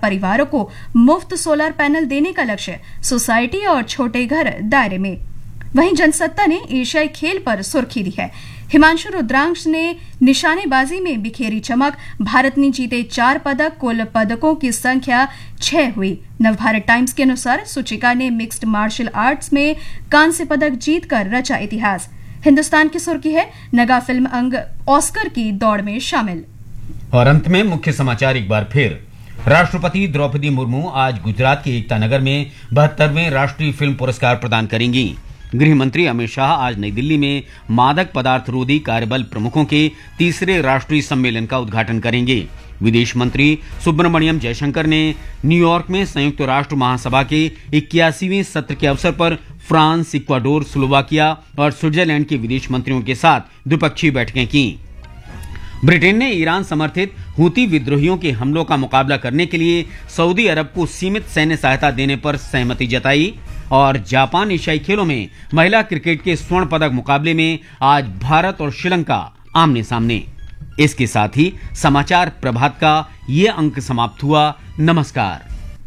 परिवारों को मुफ्त सोलर पैनल देने का लक्ष्य, सोसाइटी और छोटे घर दायरे में। वहीं जनसत्ता ने एशियाई खेल पर सुर्खी दी है। हिमांशु रुद्रांश ने निशानेबाजी में बिखेरी चमक, भारत ने जीते 4 पदक, कुल पदकों की संख्या 6 हुई। नवभारत टाइम्स के अनुसार सुचिका ने मिक्स्ड मार्शल आर्ट्स में कांस्य पदक जीतकर रचा इतिहास। हिंदुस्तान की सुर्खी है, नगा फिल्म अंग ऑस्कर की दौड़ में शामिल। और अंत में मुख्य समाचार एक बार फिर। राष्ट्रपति द्रौपदी मुर्मू आज गुजरात के एकता नगर में 72वें राष्ट्रीय फिल्म पुरस्कार प्रदान करेंगी। गृह मंत्री अमित शाह आज नई दिल्ली में मादक पदार्थ रोधी कार्यबल प्रमुखों के तीसरे राष्ट्रीय सम्मेलन का उद्घाटन करेंगे। विदेश मंत्री सुब्रमण्यम जयशंकर ने न्यूयॉर्क में संयुक्त राष्ट्र महासभा के 81वें सत्र के अवसर पर फ्रांस, इक्वाडोर, स्लोवाकिया और स्विट्जरलैंड के विदेश मंत्रियों के साथ द्विपक्षीय बैठकें की। ब्रिटेन ने ईरान समर्थित हूती विद्रोहियों के हमलों का मुकाबला करने के लिए सऊदी अरब को सीमित सैन्य सहायता देने पर सहमति जताई। और जापान एशियाई खेलों में महिला क्रिकेट के स्वर्ण पदक मुकाबले में आज भारत और श्रीलंका आमने सामने। इसके साथ ही समाचार प्रभात का ये अंक समाप्त हुआ। नमस्कार।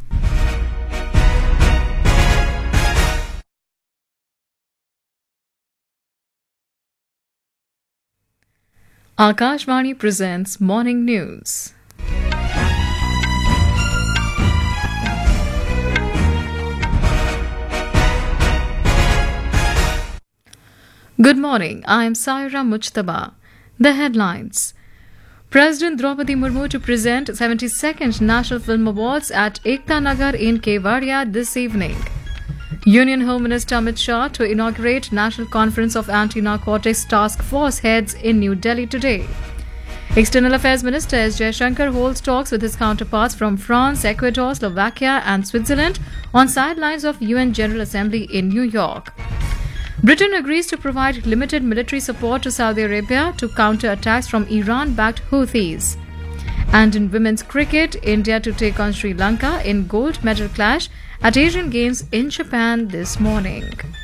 Akashvani presents Morning News. Good morning, I am Saira Mujtaba. The headlines. President Draupadi Murmu to present 72nd National Film Awards at Ekta Nagar in Kevadia this evening. Union Home Minister Amit Shah to inaugurate National Conference of Anti-Narcotics Task Force heads in New Delhi today. External Affairs Minister S. Jaishankar holds talks with his counterparts from France, Ecuador, Slovakia and Switzerland on sidelines of UN General Assembly in New York. Britain agrees to provide limited military support to Saudi Arabia to counter attacks from Iran-backed Houthis. And in women's cricket, India to take on Sri Lanka in gold medal clash at Asian Games in Japan this morning.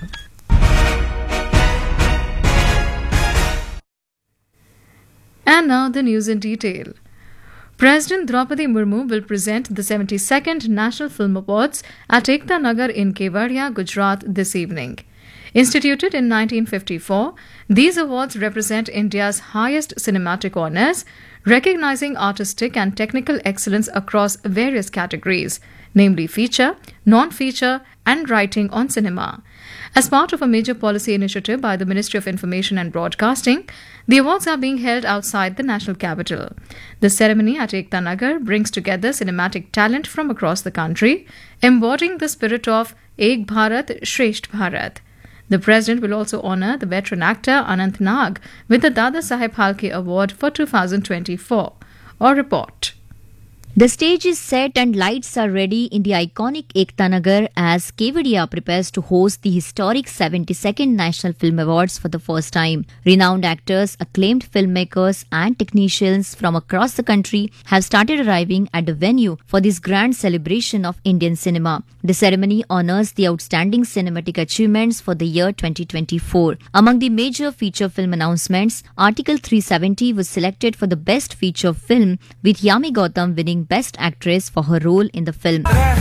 And now the news in detail. President Draupadi Murmu will present the 72nd National Film Awards at Ekta Nagar in Kevadia, Gujarat this evening. Instituted in 1954, these awards represent India's highest cinematic honours, recognizing artistic and technical excellence across various categories, namely feature, non-feature, and writing on cinema. As part of a major policy initiative by the Ministry of Information and Broadcasting, the awards are being held outside the national capital. The ceremony at Ekta Nagar brings together cinematic talent from across the country, embodying the spirit of Ek Bharat, Shresht Bharat. The President will also honour the veteran actor Anant Nag with the Dada Saheb Phalke Award for 2024. Or report. The stage is set and lights are ready in the iconic Ekta Nagar as Kevadia prepares to host the historic 72nd National Film Awards for the first time. Renowned actors, acclaimed filmmakers and technicians from across the country have started arriving at the venue for this grand celebration of Indian cinema. The ceremony honours the outstanding cinematic achievements for the year 2024. Among the major feature film announcements, Article 370 was selected for the best feature film, with Yami Gautam winning Best Actress for her role in the film.